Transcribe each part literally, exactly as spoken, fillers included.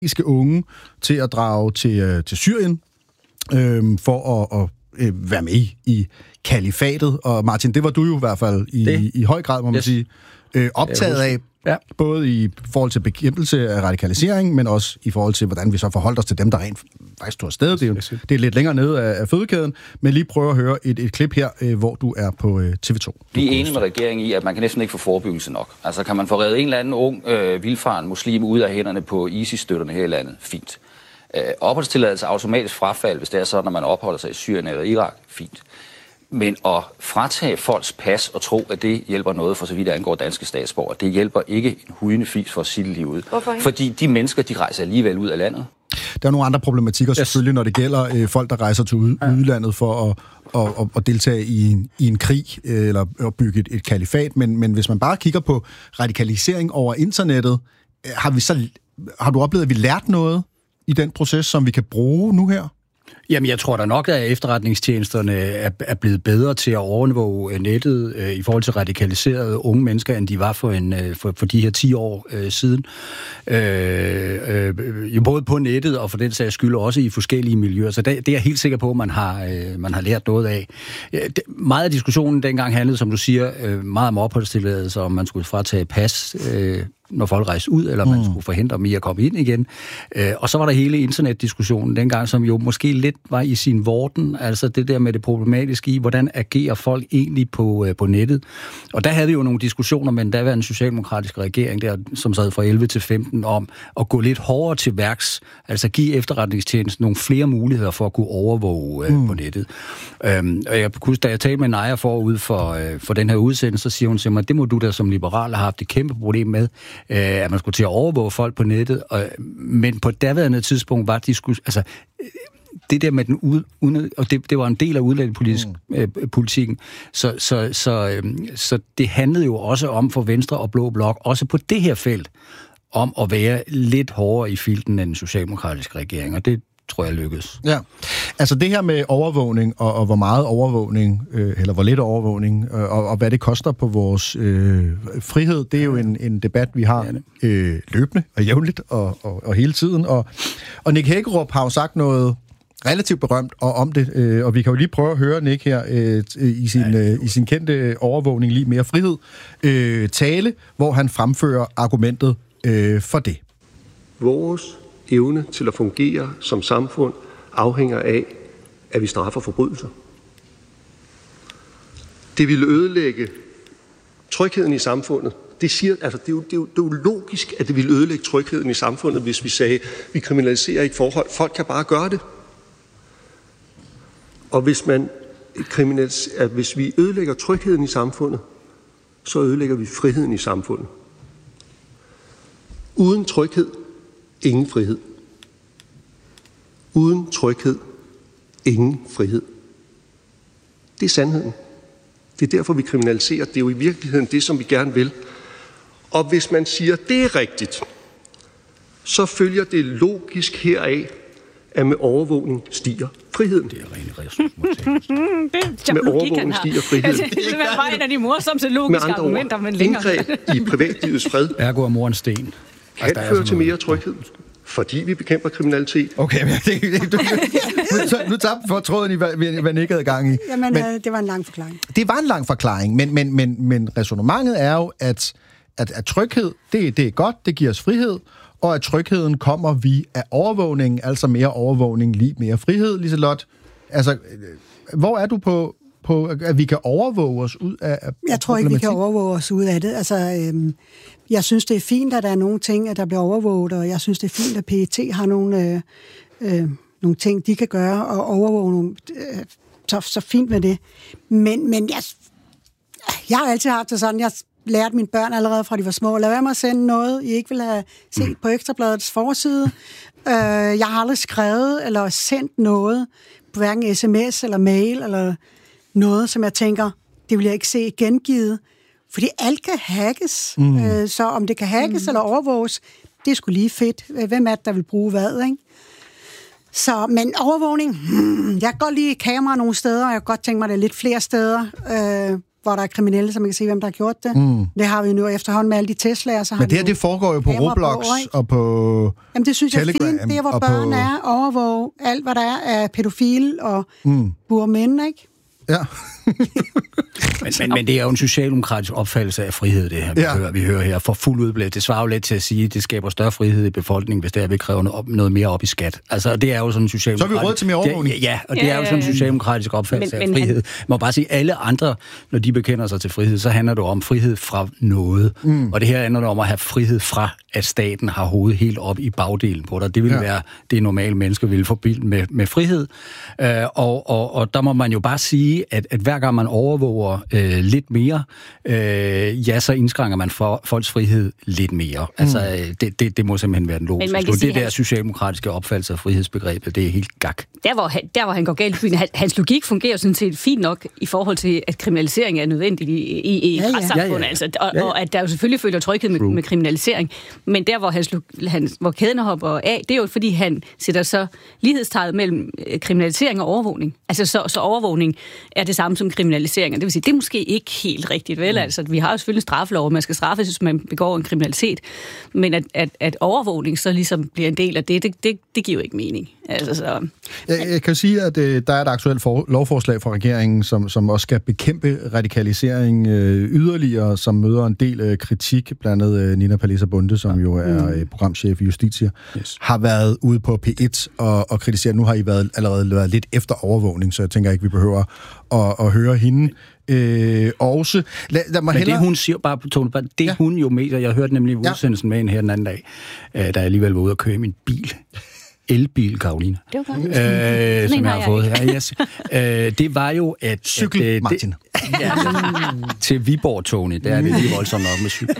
israelske unge til at drage til, til Syrien øh, for at, at øh, være med i, i kalifatet. Og Martin, det var du jo i hvert fald i, i, i høj grad, må man yes. sige, øh, optaget af, ja. Både i forhold til bekæmpelse af radikalisering, men også i forhold til, hvordan vi så forholder os til dem, der rent faktisk tog afsted. Det er, jo, det er lidt længere nede af, af fødekæden, men lige prøve at høre et, et klip her, øh, hvor du er på øh, T V to. Vi er enige med regeringen i, at man kan næsten ikke få forebyggelse nok. Altså kan man få reddet en eller anden ung, øh, vildfaren muslim ud af hænderne på ISIS-støtterne her i landet? Fint. Øh, opholdstilladelse automatisk frafald, hvis det er sådan, når man opholder sig i Syrien eller Irak? Fint. Men at fratage folks pas og tro, at det hjælper noget for så vidt angår danske statsborgere, det hjælper ikke en hujende fis for at sige livet. Hvorfor ikke? Fordi de mennesker, de rejser alligevel ud af landet. Der er nogle andre problematikker selvfølgelig, når det gælder øh, folk, der rejser til ud, ja. udlandet for at, at, at, at deltage i en, i en krig øh, eller at bygge et, et kalifat. Men, men hvis man bare kigger på radikalisering over internettet, øh, har, vi så, har du oplevet, at vi lærte noget i den proces, som vi kan bruge nu her? Jamen, jeg tror da nok, at efterretningstjenesterne er, er blevet bedre til at overvåge nettet øh, i forhold til radikaliserede unge mennesker, end de var for, en, øh, for, for de her ti år øh, siden. Øh, øh, jo både på nettet og for den sags skyld også i forskellige miljøer. Så det, det er jeg helt sikker på, at man har, øh, man har lært noget af. Ja, det, meget af diskussionen dengang handlede, som du siger, øh, meget om opholdstilladelse, om man skulle fratage pas, øh, når folk rejste ud, eller man mm. skulle forhindre dem i at komme ind igen. Øh, og så var der hele internetdiskussionen dengang, som jo måske lidt var i sin vorden, altså det der med det problematiske i, hvordan agerer folk egentlig på, øh, på nettet. Og der havde vi jo nogle diskussioner med den daværende socialdemokratiske regering, der, som sad fra elleve til femten, om at gå lidt hårdere til værks, altså give efterretningstjenesten nogle flere muligheder for at kunne overvåge øh, mm. på nettet. Øhm, og jeg kunne, da jeg talte med en ejer forud for, øh, for den her udsendelse, så siger hun til mig, det må du da som liberal have haft et kæmpe problem med, at man skulle til at overvåge folk på nettet, og, men på et daværende tidspunkt var de skulle, altså det der med den ud, og det, det var en del af udlændingepolitikken, mm. så, så, så, så det handlede jo også om for Venstre og Blå Blok, også på det her felt, om at være lidt hårdere i filten end den socialdemokratiske regering, og det tror jeg lykkedes. Ja, altså det her med overvågning, og, og hvor meget overvågning, øh, eller hvor lidt overvågning, øh, og, og hvad det koster på vores øh, frihed, det er jo en, en debat, vi har øh, løbende og jævnligt og, og, og hele tiden. Og, og Nick Hækkerup har jo sagt noget relativt berømt og om det, øh, og vi kan jo lige prøve at høre Nick her øh, i, sin, øh, i sin kendte overvågning, lige mere frihed, øh, tale, hvor han fremfører argumentet øh, for det. Vores evne til at fungere som samfund afhænger af, at vi straffer forbrydelser. Det vil ødelægge trygheden i samfundet. Det, siger, altså det, er jo, det, er jo, det er jo logisk, at det vil ødelægge trygheden i samfundet, hvis vi sagde, vi kriminaliserer ikke forhold. Folk kan bare gøre det. Og hvis, man kriminaliserer, hvis vi ødelægger trygheden i samfundet, så ødelægger vi friheden i samfundet. Uden tryghed, ingen frihed. Uden tryghed, ingen frihed. Det er sandheden. Det er derfor, vi kriminaliserer. Det er jo i virkeligheden det, som vi gerne vil. Og hvis man siger, at det er rigtigt, så følger det logisk heraf, at med overvågning stiger friheden. Det er rent ressourcemål. Med overvågning stiger friheden. Det er bare en af de morsomste logiske argumenter, men længere. Indgreb i privatlivets fred. Ergo er mor en sten. Kan føre til mere tryghed, fordi vi bekæmper kriminalitet. Okay, men det, det, du, nu, nu tabte for tråden i, hvad, hvad Nick havde gang i. Jamen, men, det var en lang forklaring. Det var en lang forklaring, men, men, men, men ræsonnementet er jo, at, at, at tryghed, det, det er godt, det giver os frihed, og at trygheden kommer vi af overvågning, altså mere overvågning, lige mere frihed, Liselott. Altså, hvor er du på, på, at vi kan overvåge os ud af, af Jeg tror ikke, vi kan overvåge os ud af det. Altså, øhm, jeg synes, det er fint, at der er nogle ting, der bliver overvåget, og jeg synes, det er fint, at P E T har nogle, øh, øh, nogle ting, de kan gøre, og overvåge nogle, øh, så, så fint med det. Men, men jeg, jeg har altid haft det sådan, jeg lærte mine børn allerede fra de var små, lad være med at sende noget, I ikke vil have set på Ekstrabladets forside. Øh, jeg har aldrig skrevet eller sendt noget på hverken sms eller mail, eller noget, som jeg tænker, det vil jeg ikke se gengivet. Fordi alt kan hackes. Mm. Øh, så om det kan hackes mm. eller overvåges, det er sgu lige fedt. Hvem er det, der vil bruge hvad, ikke? Så, men overvågning, hmm, jeg kan godt lide kamera nogle steder, og jeg kan godt tænke mig, at det er lidt flere steder. Øh, hvor der er kriminelle, så man kan se, hvem der har gjort det. Mm. Det har vi jo nu efterhånden med alle de Teslaer. Så har Men det her, det foregår jo på Roblox på, og på Jamen, det synes Telegram. Jeg er fint. Det er, hvor børn på... er, overvåge alt, hvad der er af pædofil og mm. burmænd, ikke? Ja. men, men, men det er jo en socialdemokratisk opfattelse af frihed, det her, vi, ja. hører, vi hører her. For fuld udblæst. Det svarer jo lidt til at sige, at det skaber større frihed i befolkningen, hvis det er, vi kræver noget, noget mere op i skat. Altså, det er jo sådan en socialdemokratisk... Så er vi råd til mere overvågning. Ja, og det ja, er jo sådan en socialdemokratisk opfattelse men, af frihed. Han... Man må bare sige, at alle andre, når de bekender sig til frihed, så handler det om frihed fra noget. Mm. Og det her handler om at have frihed fra, at staten har hovedet helt op i bagdelen på dig. Det vil ja. være det, normale mennesker vil forbilde med, med frihed. Uh, og, og, og der må man jo bare sige, at, at hver gang man overvåger øh, lidt mere, øh, ja, så indskrænker man for, folks frihed lidt mere. Mm. Altså, det, det, det må simpelthen være den logiske. Det der han... socialdemokratiske opfattelse af frihedsbegrebet, det er helt gak. Der hvor, han, der, hvor han går galt, hans logik fungerer sådan set fint nok i forhold til, at kriminalisering er nødvendigt i, i, i ja, ja. retssamfundet. Ja, ja. Altså, og, ja, ja. og at der jo selvfølgelig følger tryghed med, med kriminalisering. Men der, hvor, hans, hans, hvor kæden hopper af, det er jo fordi, han sætter så lighedstegnet mellem kriminalisering og overvågning. Altså, så, så overvågning er det samme som kriminalisering. Det vil sige, det er måske ikke helt rigtigt, vel? Mm. Altså, vi har jo selvfølgelig straffelov, man skal straffes, hvis man begår en kriminalitet. Men at, at, at overvågning så ligesom bliver en del af det, det, det, det giver jo ikke mening. Altså, så... jeg, jeg kan sige, at øh, der er et aktuelt for, lovforslag fra regeringen, som, som også skal bekæmpe radikalisering øh, yderligere, som møder en del øh, kritik, blandt andet øh, Nina Palesa Bonde, som jo er øh, programchef i Justitia, yes. har været ude på P et og, og kritiseret. Nu har I været, allerede været lidt efter overvågning, så jeg tænker ikke, vi behøver at, at høre hende. Øh, også. Lad, lad mig Men hellere... det hun siger, bare, Tone, bare det ja. hun jo mener, jeg hørte nemlig udsendelsen ja. med hende her den anden dag, øh, da jeg alligevel var ude og køre i min bil. Elbil, Karoline. Det var godt. Øh, som jeg har fået her. Yes. Øh, det var jo, at... Cykel, at, Martin. Det, ja, til Viborg, Tony. Der er det lige voldsomt nok med cykel.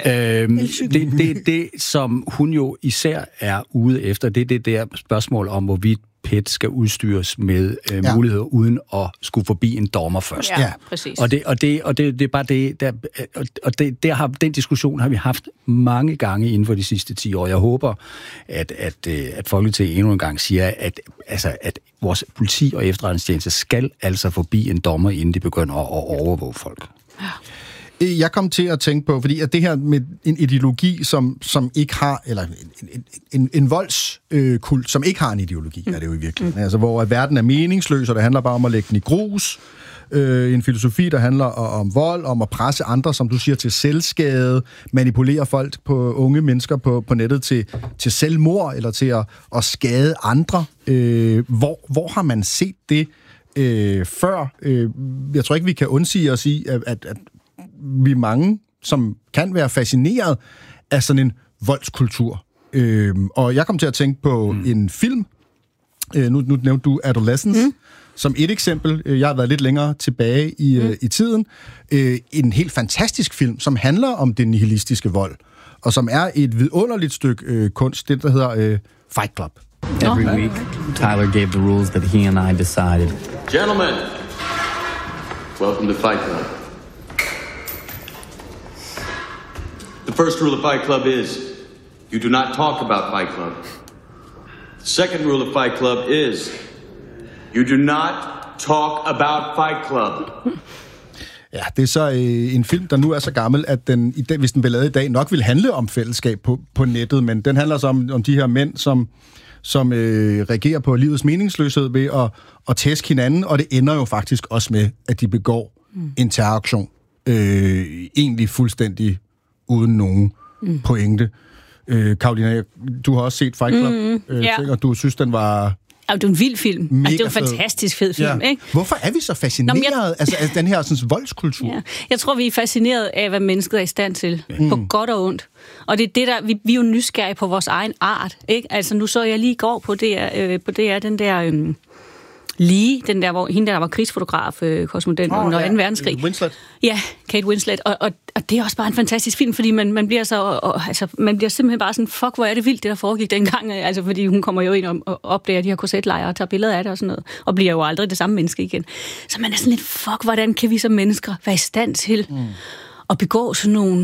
Øh, det, det, det, som hun jo især er ude efter, det er det der spørgsmål om, hvorvidt P E T skal udstyres med øh, ja. muligheder uden at skulle forbi en dommer først. Ja, ja. præcis. Og det og det og det, det er bare det der og det der har den diskussion har vi haft mange gange inden for de sidste ti år. Jeg håber at at at Folketinget endnu en gang siger at altså at vores politi og efterretningstjeneste skal altså forbi en dommer inden de begynder at overvåge folk. Ja. Jeg kom til at tænke på, fordi at det her med en ideologi, som, som ikke har, eller en, en, en, en voldskult, øh, som ikke har en ideologi, mm. er det jo i virkeligheden. Mm. Altså, hvor verden er meningsløs, og det handler bare om at lægge den i grus. Øh, en filosofi, der handler om vold, om at presse andre, som du siger, til selvskade, manipulere folk på unge mennesker på, på nettet til, til selvmord, eller til at, at skade andre. Øh, hvor, hvor har man set det øh, før? Øh, jeg tror ikke, vi kan undsige os i, at, at, at vi er mange, som kan være fascineret af sådan en voldskultur. Øh, og jeg kom til at tænke på mm. en film. Øh, nu, nu nævnte du Adolescence, mm. som et eksempel. Jeg har været lidt længere tilbage i, mm. øh, i tiden. Øh, en helt fantastisk film, som handler om den nihilistiske vold, og som er et vidunderligt stykke øh, kunst, det der hedder øh, Fight Club. Every week, Tyler gave the rules that he and I decided. Gentlemen, welcome to Fight Club. The first rule of Fight Club is, you do not talk about Fight Club. The second rule of Fight Club is, you do not talk about Fight Club. Ja, det er så øh, en film, der nu er så gammel, at den, i dag, hvis den blev lavet i dag, nok vil handle om fællesskab på, på nettet, men den handler så om, om de her mænd, som, som øh, reagerer på livets meningsløshed ved at, at tæske hinanden, og det ender jo faktisk også med, at de begår mm. en terroraktion. Øh, egentlig fuldstændig uden nogen mm. pointe. Øh, Karoline, du har også set Fight Club, mm, øh, ja. og du synes, den var... Ja, det er en vild film. Altså, det er en fantastisk fed film, ja. Ikke? Hvorfor er vi så fascineret Nå, jeg... altså, af den her sådan, voldskultur? Ja. Jeg tror, vi er fascineret af, hvad mennesket er i stand til. Mm. På godt og ondt. Og det er det, der... Vi, vi er jo nysgerrige på vores egen art, ikke? Altså, nu så jeg lige i går på det øh, på det er den der... Øh, Lige, den der, hvor hende der var krigsfotograf, øh, korrespondent oh, under ja. anden verdenskrig. Winslet. Ja, Kate Winslet. Og, og, og det er også bare en fantastisk film, fordi man, man bliver så, og, altså, man bliver simpelthen bare sådan, fuck, hvor er det vildt, det der foregik dengang. Altså, fordi hun kommer jo ind og, og opdager de her korsetlejre og tager billeder af det og sådan noget, og bliver jo aldrig det samme menneske igen. Så man er sådan lidt, fuck, hvordan kan vi som mennesker være i stand til mm. at begå sådan nogle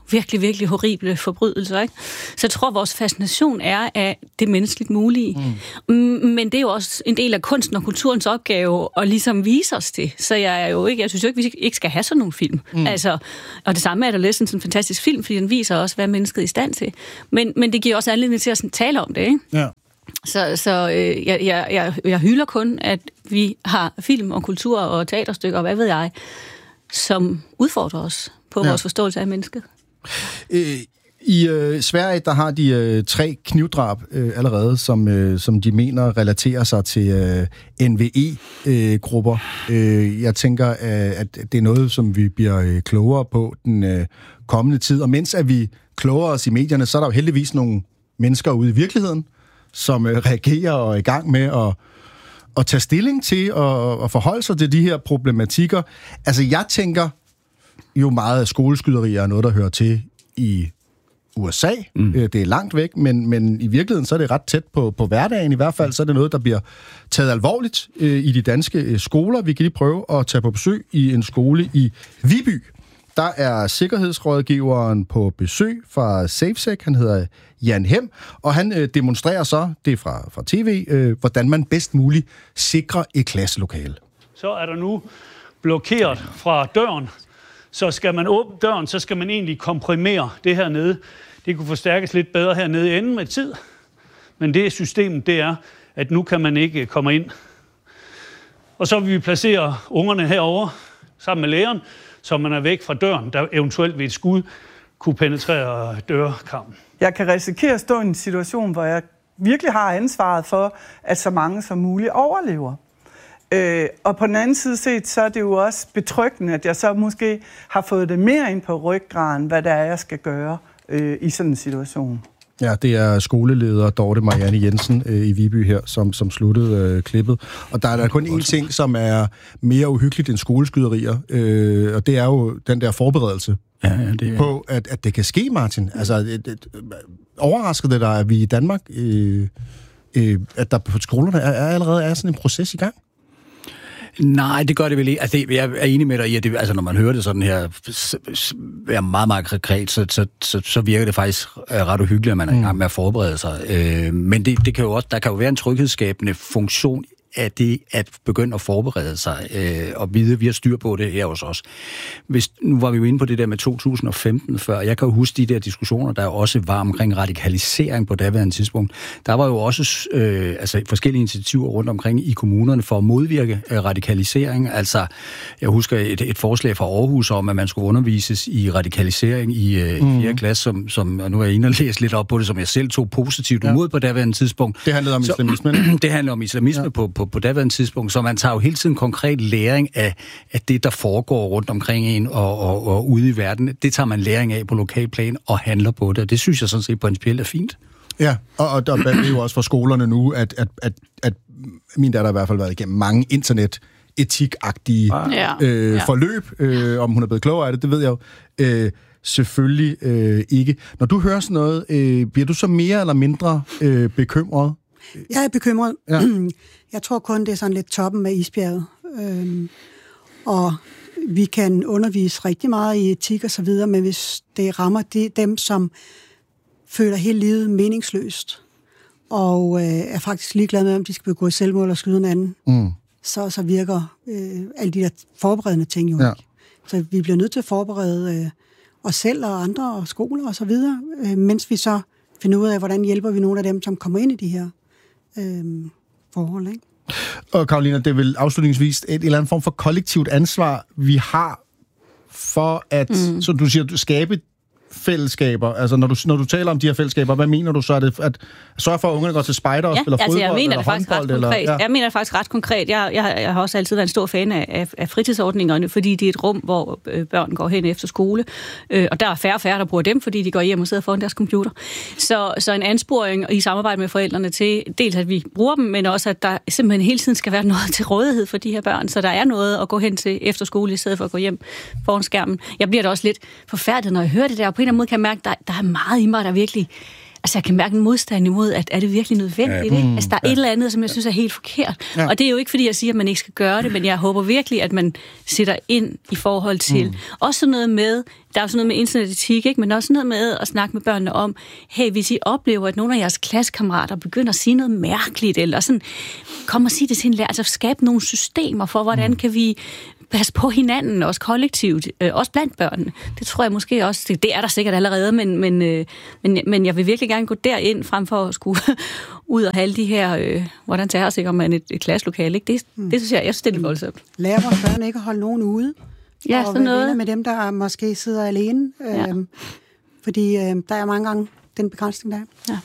virkelig, virkelig horrible forbrydelser, ikke? Så jeg tror, at vores fascination er af det menneskeligt mulige. Mm. Men det er jo også en del af kunsten og kulturens opgave at ligesom vise os det. Så jeg er jo ikke, jeg synes jo ikke, vi ikke skal have sådan nogle film. Mm. Altså, og det samme er Adolescence, en fantastisk film, fordi den viser også, hvad mennesket er i stand til. Men, men det giver også anledning til at sådan tale om det, ikke? Ja. Så, så øh, jeg, jeg, jeg, jeg hylder kun, at vi har film og kultur og teaterstykker og hvad ved jeg, som udfordrer os på ja. vores forståelse af mennesket. Øh, I øh, Sverige, der har de øh, tre knivdrab øh, allerede, som, øh, som de mener relaterer sig til øh, N V E-grupper. Øh, jeg tænker, øh, at det er noget, som vi bliver øh, klogere på den øh, kommende tid. Og mens at vi kloger os i medierne, så er der jo heldigvis nogle mennesker ude i virkeligheden, som øh, reagerer og er i gang med at, at tage stilling til og at forholde sig til de her problematikker. Altså, jeg tænker jo meget, at skoleskyderier er noget, der hører til i U S A. Mm. Det er langt væk, men, men i virkeligheden så er det ret tæt på, på hverdagen. I hvert fald så er det noget, der bliver taget alvorligt øh, i de danske øh, skoler. Vi kan lige prøve at tage på besøg i en skole i Viby. Der er sikkerhedsrådgiveren på besøg fra SafeSec. Han hedder Jan Hem, og han øh, demonstrerer så, det er fra, fra tv, øh, hvordan man bedst muligt sikrer et klasselokale. Så er der nu blokeret fra døren. Så skal man åbne døren, så skal man egentlig komprimere det her nede. Det kunne forstærkes lidt bedre hernede i enden med tid. Men det systemet, det er, at nu kan man ikke komme ind. Og så vil vi placere ungerne herover sammen med læreren, så man er væk fra døren, der eventuelt ved et skud kunne penetrere dørkarmen. Jeg kan risikere at stå i en situation, hvor jeg virkelig har ansvaret for, at så mange som muligt overlever. Øh, og på den anden side set, så er det jo også betryggende, at jeg så måske har fået det mere ind på ryggraden, hvad der er, jeg skal gøre øh, i sådan en situation. Ja, det er skoleleder Dorte Marianne Jensen øh, i Viby her, som, som sluttede øh, klippet. Og der er der kun én ting, som er mere uhyggeligt end skoleskyderier, øh, og det er jo den der forberedelse ja, ja, det er... på, at, at det kan ske, Martin. Altså, et, et, overrasker det dig, at vi i Danmark, øh, øh, at der på skolerne er, er allerede er sådan en proces i gang? Nej, det gør det vel ikke. Altså, det, jeg er enig med dig i, at det, altså, når man hører det sådan her, er meget, meget konkret, så, så, så, så virker det faktisk ret uhyggeligt, at man er i gang med at forberede sig. Øh, men det, det kan jo også, der kan jo være en tryghedsskabende funktion af det at begynde at forberede sig øh, og vide, at vi har styr på det her hos os. Hvis, nu var vi jo inde på det der med to tusind og femten før. Jeg kan jo huske de der diskussioner, der også var omkring radikalisering på daværende tidspunkt. Der var jo også øh, altså forskellige initiativer rundt omkring i kommunerne for at modvirke øh, radikalisering. Altså, jeg husker et, et forslag fra Aarhus om, at man skulle undervises i radikalisering i øh, mm. fjerde klasse, som, som, og nu er jeg inde og læse lidt op på det, som jeg selv tog positivt ja. imod på daværende tidspunkt. Det handlede om så, islamisme. Det handler om islamisme ja. på, på på daværende tidspunkt, så man tager jo hele tiden konkret læring af, af det, der foregår rundt omkring en og, og, og ude i verden. Det tager man læring af på lokalplan og handler på det, og det synes jeg sådan set principielt er fint. Ja, og, og der er jo også for skolerne nu, at, at, at, at min datter har i hvert fald været igennem mange internet-etikagtige ja. øh, ja. forløb. Øh, om hun er blevet klogere af det, det ved jeg jo øh, selvfølgelig øh, ikke. Når du hører sådan noget, øh, bliver du så mere eller mindre øh, bekymret? Jeg er bekymret. Ja. Jeg tror kun, det er sådan lidt toppen med isbjerget. Øhm, og vi kan undervise rigtig meget i etik og så videre, men hvis det rammer de, dem, som føler hele livet meningsløst, og øh, er faktisk ligeglade med, om de skal begå selvmord eller skyde en anden, mm. så, så virker øh, alle de der forberedende ting jo ja. ikke. Så vi bliver nødt til at forberede øh, os selv og andre og skoler og så videre, øh, mens vi så finder ud af, hvordan hjælper vi nogle af dem, som kommer ind i de her Øhm, forhold, ikke? Og Karolina, det er vel afslutningsvis et eller andet form for kollektivt ansvar, vi har for at, mm. så du siger, skabe fællesskaber. Altså, når du, når du taler om de her fællesskaber, hvad mener du så? Er det at sørge for, at ungerne går til spejder og ja, spiller altså, fodbold eller håndbold? Eller, ja. Jeg mener det faktisk ret konkret. Jeg, jeg, jeg har også altid været en stor fan af, af, af fritidsordningerne, fordi det er et rum, hvor øh, børn går hen efter skole, øh, og der er færre og færre, der bruger dem, fordi de går hjem og sidder foran deres computer. Så, så en ansporing i samarbejde med forældrene til, dels at vi bruger dem, men også at der simpelthen hele tiden skal være noget til rådighed for de her børn, så der er noget at gå hen til efter skole, i stedet for at gå hjem foran skærmen. Jeg bliver da også lidt forfærdet, når jeg hører det der, og på en eller anden måde kan jeg mærke, at der, der er meget i mig, der virkelig altså jeg kan mærke en modstand imod, at er det virkelig nødvendigt? Ja, mm, altså der er ja. et eller andet, som jeg synes er helt forkert. Ja. Og det er jo ikke, fordi jeg siger, at man ikke skal gøre det, men jeg håber virkelig, at man sætter ind i forhold til, mm. også sådan noget med, der er jo sådan noget med internetetik, ikke? Men også noget med at snakke med børnene om, hey, hvis I oplever, at nogle af jeres klassekammerater begynder at sige noget mærkeligt, eller sådan, kom og sig det til en lærer, altså skabe nogle systemer for, hvordan mm. kan vi passe på hinanden, også kollektivt, øh, også blandt børnene. Det tror jeg måske også, det, det er der sikkert allerede, men, men, øh, men, men jeg vil virkelig gerne gå derind, frem for at skulle ud og have alle de her, øh, hvordan tager sig om man et, et klasselokale, ikke? Det, mm. det synes jeg, jeg synes, det er lidt voldsomt. Lærer vores børn ikke at holde nogen ude, ja, og sådan noget. Med dem, der måske sidder alene, ja. øh, fordi øh, der er mange gange den begrænsning, der er. Ja.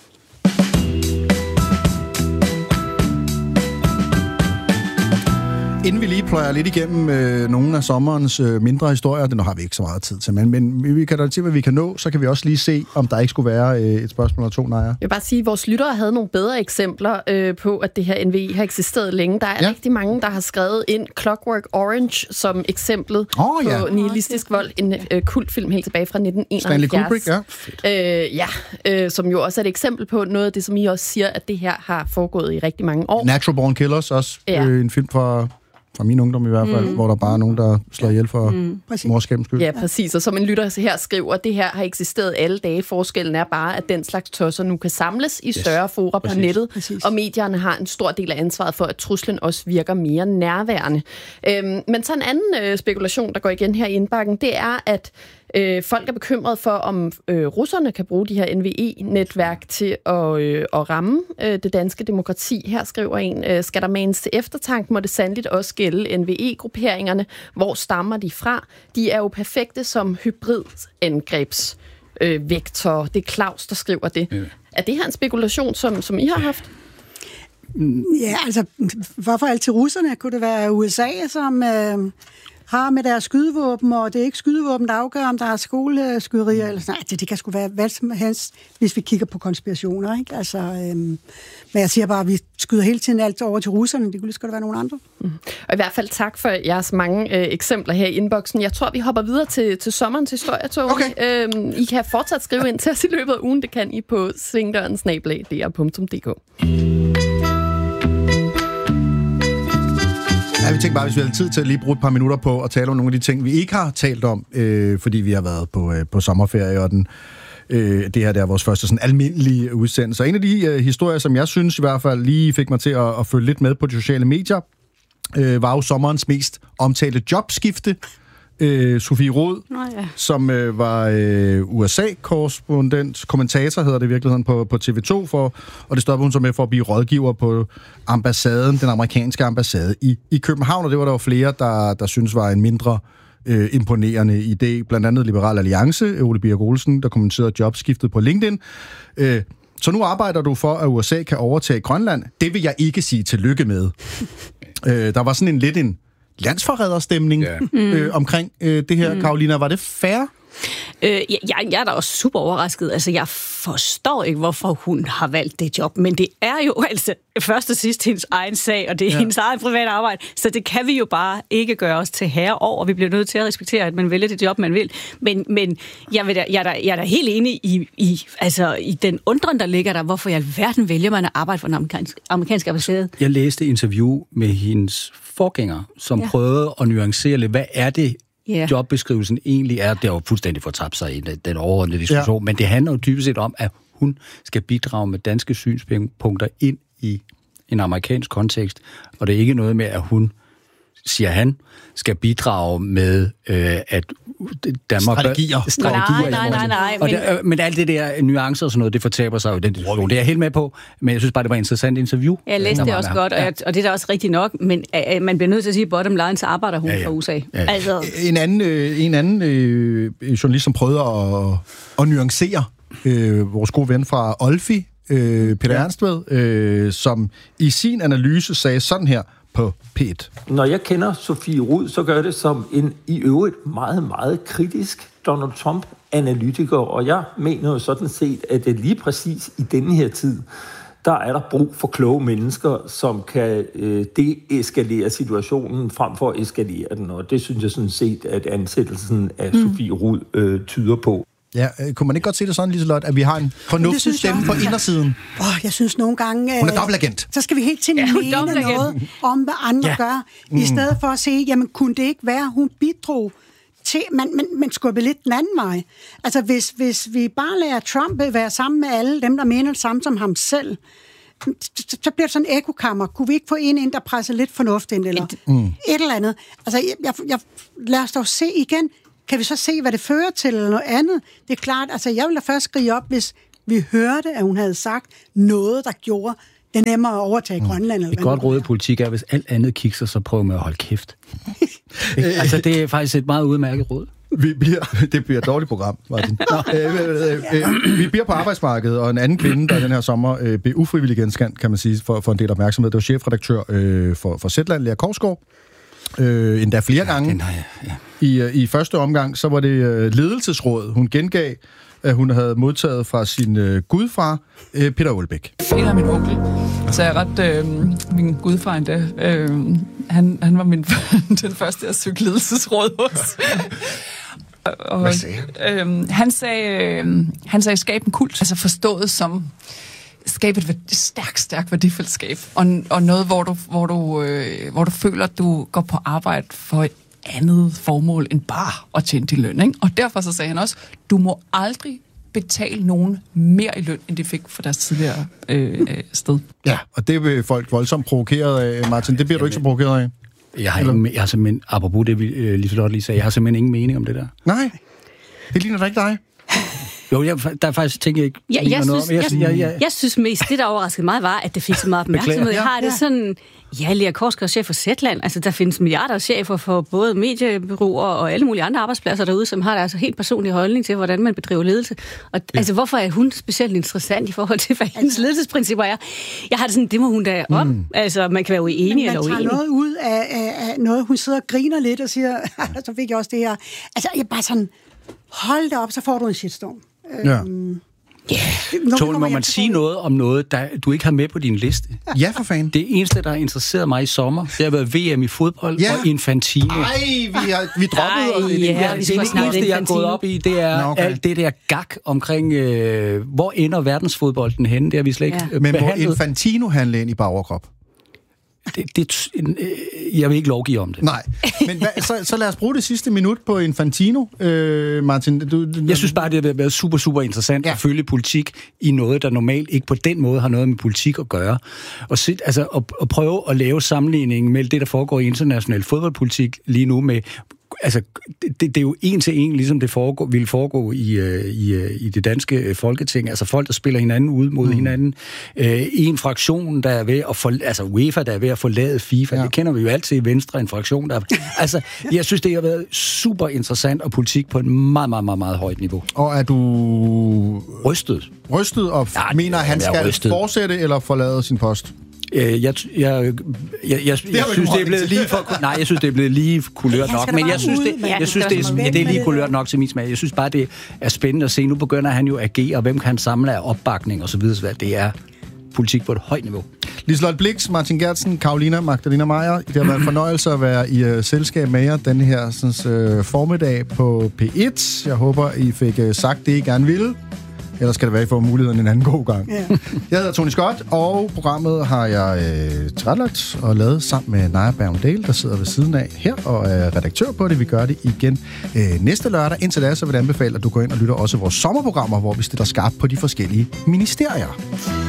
Inden vi lige pløjer lidt igennem øh, nogle af sommerens øh, mindre historier, det har vi ikke så meget tid til, men, men vi kan da til, hvad vi kan nå, så kan vi også lige se, om der ikke skulle være øh, et spørgsmål eller to, Naja. Jeg vil bare sige, at vores lyttere havde nogle bedre eksempler øh, på, at det her N V I har eksisteret længe. Der er ja. rigtig mange, der har skrevet ind Clockwork Orange som eksemplet oh, ja. på nihilistisk vold, en øh, kultfilm helt tilbage fra nitten enoghalvfjerds. Stanley Kubrick, ja. Øh, ja, øh, som jo også er et eksempel på noget af det, som I også siger, at det her har foregået i rigtig mange år. Natural Born Killers, også ja. øh, en film fra... fra min ungdom i hvert fald, mm. hvor der bare er nogen, der slår ihjel for mm. morskabens skyld. Ja, præcis. Og som en lytter her skriver, det her har eksisteret alle dage. Forskellen er bare, at den slags tosser nu kan samles i større yes. fora på nettet, præcis. Og medierne har en stor del af ansvaret for, at truslen også virker mere nærværende. Øhm, men så en anden øh, spekulation, der går igen her i indbakken, det er, at Øh, folk er bekymrede for, om øh, russerne kan bruge de her N V I-netværk til at, øh, at ramme øh, det danske demokrati. Her skriver en, øh, skal der manes til eftertanke, må det sandeligt også gælde N V I-grupperingerne. Hvor stammer de fra? De er jo perfekte som hybridangrebsvektorer. Øh, det er Claus, der skriver det. Ja. Er det her en spekulation, som, som I har haft? Ja, altså, hvorfor altid russerne? Kunne det være U S A, som... Øh har med deres skydevåben, og det er ikke skydevåben, der afgør, om der er skoleskyderier, eller sådan. Nej, det, det kan sgu være hvad som helst, hvis vi kigger på konspirationer, ikke? Altså, øhm, men jeg siger bare, at vi skyder hele tiden alt over til russerne, det kunne lige skal være nogle andre. Mm. Og i hvert fald tak for jeres mange øh, eksempler her i inboxen. Jeg tror, vi hopper videre til, til sommerens historietog. Okay. Øhm, I kan fortsat skrive ind til os i løbet af ugen, det kan I på svingdøren snabel-a d r punktum d k. Ja, vi tænkte bare, hvis vi havde tid til at lige bruge et par minutter på at tale om nogle af de ting, vi ikke har talt om, øh, fordi vi har været på, øh, på sommerferie, og den, øh, det her der er vores første sådan almindelige udsendelse. En af de øh, historier, som jeg synes i hvert fald lige fik mig til at, at følge lidt med på de sociale medier, øh, var jo sommerens mest omtalte jobskifte. Øh, Sofie Rod, Nå, ja. som øh, var øh, U S A-korrespondent, kommentator hedder det i virkeligheden på, på T V to, for, og det stoppede hun så med for at blive rådgiver på ambassaden, den amerikanske ambassade i, i København, og det var der jo flere, der, der synes var en mindre øh, imponerende idé, blandt andet Liberal Alliance, Ole Birk Olsen, der kommenterede jobskiftet på LinkedIn. Øh, så nu arbejder du for, at U S A kan overtage Grønland. Det vil jeg ikke sige tillykke med. øh, der var sådan en lidt en landsforræderstemning yeah. øh, omkring øh, det her. Mm. Karolina, var det fair? Øh, jeg, jeg er da også super overrasket. Altså, jeg forstår ikke, hvorfor hun har valgt det job, men det er jo altså først og sidst hendes egen sag, og det er ja. hendes egen private arbejde, så det kan vi jo bare ikke gøre os til herre over. Vi bliver nødt til at respektere, at man vælger det job, man vil. Men, men jeg, vil da, jeg, er da, jeg er da helt enig i, i, altså, i den undren, der ligger der, hvorfor i alverden vælger man at arbejde for den amerikanske, amerikanske ambassade. Jeg læste interview med hendes forgænger, som ja. prøvede at nuancere lidt, hvad er det, Yeah. jobbeskrivelsen egentlig er. Det har jo fuldstændig fortabt sig i den overordnede diskussion, ja. men det handler jo dybest set om, at hun skal bidrage med danske synspunkter ind i en amerikansk kontekst, og det er ikke noget med, at hun, siger han, skal bidrage med, øh, at Danmark... Strategier. Strategier. Nej, nej, nej, nej. Men... Det, øh, men alt det der nuancer og sådan noget, det fortaber sig jo i den diskussion. Det er jeg helt med på, men jeg synes bare, det var et interessant interview. Jeg læste det også med. godt, og, jeg, og det er da også rigtigt nok, men øh, man bliver nødt til at sige, bottom line, så arbejder hun ja, ja. fra U S A. Ja, ja. Altså... En anden, øh, en anden øh, journalist, som prøvede at, at nuancere øh, vores gode ven fra Olfi, øh, Peter ja. Ernstved, øh, som i sin analyse sagde sådan her på P et. Når jeg kender Sofie Rud, så gør det som en i øvrigt meget, meget kritisk Donald Trump-analytiker, og jeg mener jo sådan set, at det lige præcis i denne her tid, der er der brug for kloge mennesker, som kan øh, deeskalere situationen frem for at eskalere den, og det synes jeg sådan set, at ansættelsen af mm. Sofie Rud øh, tyder på. Ja, øh, kunne man ikke godt se det sådan, Liselott, at vi har en fornuftig stemme på indersiden? Åh, oh, jeg synes nogle gange... Hun er dobbeltagent. Så skal vi helt til at Ja, mene noget om, hvad andre ja. gør, mm. i stedet for at se, jamen kunne det ikke være, hun bidrog til, man, man, man skubbede lidt den anden vej. Altså, hvis, hvis vi bare lader Trump være sammen med alle dem, der mener det samme som ham selv, så bliver det sådan en ekokammer. Kunne vi ikke få en ind, der presser lidt fornuft ind, eller mm. et eller andet? Altså, jeg, jeg, jeg, lad os dog se igen. Kan vi så se, hvad det fører til, eller noget andet? Det er klart, altså, jeg ville da først skrige op, hvis vi hørte, at hun havde sagt noget, der gjorde det nemmere at overtage mm. Grønland. Eller et godt råd i politik er, hvis alt andet kikser, så prøv med at holde kæft. Altså, det er faktisk et meget udmærket råd. Vi bliver, det bliver et dårligt program, Martin. øh, øh, øh, vi bliver på arbejdsmarkedet, og en anden kvinde, der den her sommer øh, blev ufrivillig genstand, kan man sige, for, for en del opmærksomhed. Det var chefredaktør øh, for, for Zetland, Lea Korsgaard. Øh, endda flere ja, gange. Jeg, ja. I, I første omgang, så var det øh, ledelsesråd, hun gengav, at hun havde modtaget fra sin øh, gudfar, øh, Peter Aalbæk. En af min onkel, så jeg ret øh, min gudfar endda. Øh, han, han var min, den første, jeg søgte ledelsesråd hos. Og, Hvad sagde han? Øh, han sagde, øh, han sagde, skab en kult, altså forstået som skabe et stærkt, stærkt værdifællesskab, og, og noget, hvor du, hvor, du, øh, hvor du føler, at du går på arbejde for et andet formål end bare at tjene din løn. Ikke? Og derfor så sagde han også, du må aldrig betale nogen mere i løn, end de fik for deres tidligere øh, sted. Ja, og det vil folk voldsomt provokeret af, Martin. Det bliver du ikke så provokeret af? Jeg har, ikke, jeg har simpelthen, apropos det, vi øh, lige så lige sagde, jeg har simpelthen ingen mening om det der. Nej, det ligner da ikke dig. Jo, jeg, der er faktisk ting, jeg ikke ja, jeg, noget synes, om. Jeg, jeg, jeg, jeg synes mest, det der overraskede mig, var, at det fik så meget opmærksomhed. Jeg har det sådan, ja, Lea Korsgaard, chef for Zetland, altså der findes milliarder af chefer for både mediebureauer og alle mulige andre arbejdspladser derude, som har altså helt personlig holdning til, hvordan man bedriver ledelse. Og ja. altså, hvorfor er hun specielt interessant i forhold til, hvad hendes ledelsesprincipper er? Jeg har det sådan, det må hun da om. Mm. Altså, man kan være uenig eller uenig. Man tager noget ud af, af, af noget, hun sidder og griner lidt og siger, så fik jeg også det her. Altså, jeg bare sådan, hold da op, så får du en shitstorm. Ja. Øhm, Yeah. Tone, må man sige noget om noget, der du ikke har med på din liste? Ja, for fanden. Det eneste, der har interesseret mig i sommer, det har været V M i fodbold ja. og Infantino. Ej, vi har vi droppede Ej, ja, vi det eneste, jeg har gået op i, det er Nå, okay. alt det der gak omkring, øh, hvor ender verdensfodbolden henne? Det har vi slet ikke ja. Men behandlet. Må Infantino handle ind i bagoverkrop? Det, det, jeg vil ikke lovgive om det. Nej, men hvad, så, så lad os bruge det sidste minut på Infantino, øh, Martin. Du, du, jeg synes bare, det har været super, super interessant ja. at følge politik i noget, der normalt ikke på den måde har noget med politik at gøre. Og sit, altså, at, at prøve at lave sammenligningen mellem det, der foregår i international fodboldpolitik lige nu med... Altså, det, det er jo en til en, ligesom det foregår, ville foregå i, i, i det danske folketing. Altså folk, der spiller hinanden ud mod mm. hinanden. Øh, en fraktion, der er ved at for, altså UEFA, der er ved at forlade FIFA. Ja. Det kender vi jo altid i Venstre, en fraktion, der... Altså, jeg synes, det har været super interessant og politik på et meget, meget, meget, meget højt niveau. Og er du... Rystet. Rystet, og ja, mener, at han skal rystet. fortsætte eller forlade sin post? Jeg, jeg, jeg, jeg, jeg synes, det er blevet lige for... Nej, jeg synes, det er blevet lige kulørt nok. Men jeg synes, det, jeg synes, det, er, det er lige kulørt nok til min smag. Jeg synes bare, det er spændende at se. Nu begynder han jo at agere, og hvem kan han samle af opbakning og så videre. Det er politik på et højt niveau. Liselott Blixt, Martin Geertsen, Carolina Magdalena Maier. Det har været en fornøjelse at være i uh, selskab med jer den her sådan, uh, formiddag på P et. Jeg håber, I fik uh, sagt det, I gerne ville. Ellers skal det være, I får muligheden en anden god gang. Yeah. Jeg hedder Tony Scott, og programmet har jeg øh, tilrettelagt og lavet sammen med Naja Bergendale, der sidder ved siden af her og er redaktør på det. Vi gør det igen øh, næste lørdag. Indtil da, så vil jeg anbefale, at du går ind og lytter også vores sommerprogrammer, hvor vi stiller skarpt på de forskellige ministerier.